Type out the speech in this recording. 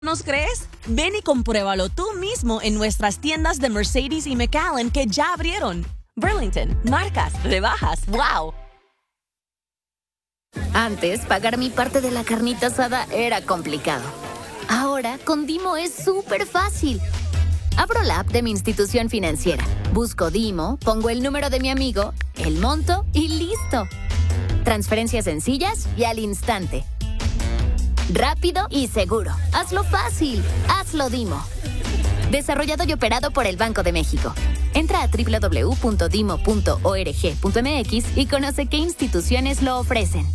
¿Nos crees? Ven y compruébalo tú mismo en nuestras tiendas de Mercedes y McAllen que ya abrieron. Burlington, marcas, rebajas, ¡wow! Antes, pagar mi parte de la carnita asada era complicado. Ahora, con Dimo es súper fácil. Abro la app de mi institución financiera, busco Dimo, pongo el número de mi amigo, el monto y ¡listo! Transferencias sencillas y al instante. Rápido y seguro. Hazlo fácil. Hazlo Dimo. Desarrollado y operado por el Banco de México. Entra a www.dimo.org.mx y conoce qué instituciones lo ofrecen.